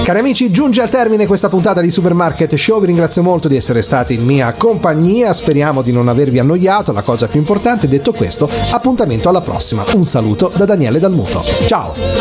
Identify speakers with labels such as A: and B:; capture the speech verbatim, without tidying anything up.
A: Cari amici, giunge al termine questa puntata di Supermarket Show. Vi ringrazio molto di essere stati in mia compagnia, speriamo di non avervi annoiato, la cosa più importante. Detto questo, appuntamento alla prossima. Un saluto da Daniele Dalmuto. Ciao!